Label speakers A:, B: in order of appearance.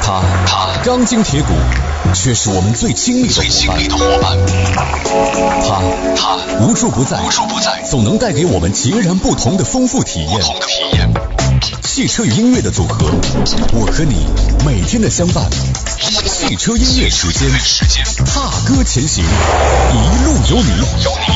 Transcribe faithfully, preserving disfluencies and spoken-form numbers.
A: 他他钢筋铁骨，却是我们最亲密的伙伴。他他无处不在，无处不在，总能带给我们截然不同的丰富体验。不同的体验。汽车与音乐的组合，我和你每天的相伴。汽车音乐时间，踏歌前行，一路有你。